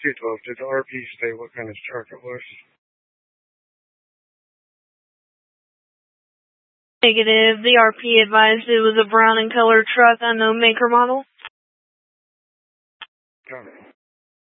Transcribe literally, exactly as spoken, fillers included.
two twelve. Did the R P say what kind of truck it was? Negative. The R P advised it was a brown and colored truck, unknown maker model. Got it.